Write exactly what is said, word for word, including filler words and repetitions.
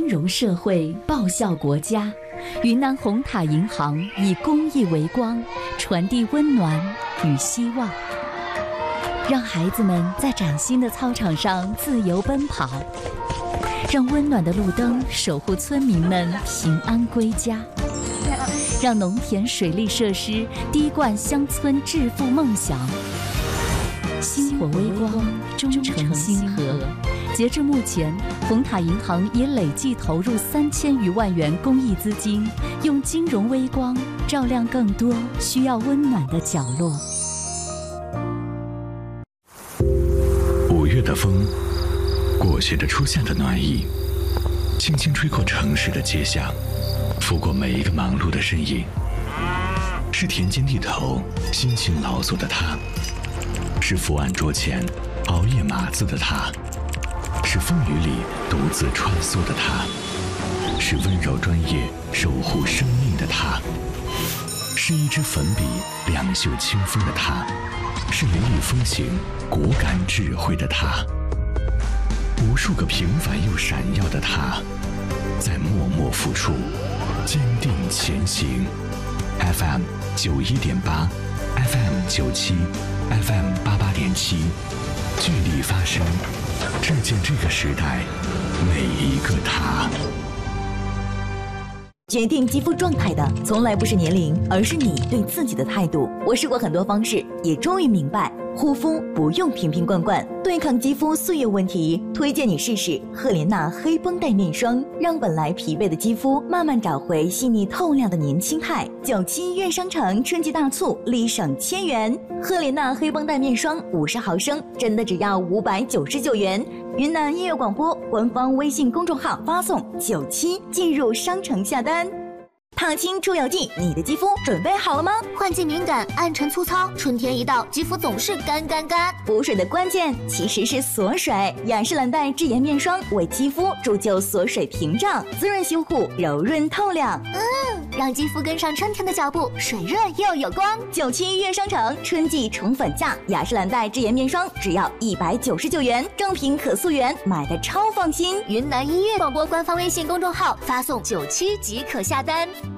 融社会，报效国家。云南红塔银行以公益为光，传递温暖与希望，让孩子们在崭新的操场上自由奔跑，让温暖的路灯守护村民们平安归家，让农田水利设施滴灌乡村致富梦想。星火微光，忠诚星河。截至目前，红塔银行已累计投入三千余万元公益资金，用金融微光照亮更多需要温暖的角落。 五月的风，裹挟着初夏的暖意，轻轻吹过城市的街巷，拂过每一个忙碌的身影。是田间地头辛勤劳作的他，是伏案桌前熬夜码字的他，是风雨里独自穿梭的他，是温柔专业守护生命的他，是一支粉笔两袖清风的他，是雷厉风行果敢智慧的他，无数个平凡又闪耀的他，在默默付出，坚定前行。F M 九一点八 ，F M 九七 ，F M 八八点七，聚力发声，致敬这个时代每一个他。 决定肌肤状态的从来不是年龄，而是你对自己的态度。我试过很多方式，也终于明白，护肤不用瓶瓶罐罐，对抗肌肤岁月问题，推荐你试试赫莲娜黑绷带面霜，让本来疲惫的肌肤慢慢找回细腻透亮的年轻态。九七月商城春季大促，立省千元，赫莲娜黑绷带面霜五十毫升，真的只要五百九十九元。云南音乐广播官方微信公众号发送九七进入商城下单。烫青出油剂，你的肌肤准备好了吗？ 换季敏感、暗沉粗糙，春天一到，肌肤总是干干干。 补水的关键其实是锁水，雅诗兰黛智妍面霜为肌肤铸就锁水屏障，滋润修护，柔润透亮。 嗯，让肌肤跟上春天的脚步，水润又有光。 九七月商城春季宠粉价，雅诗兰黛智妍面霜只要一百九十九元，正品可溯源，买的超放心。 云南音乐广播官方微信公众号发送九七即可下单。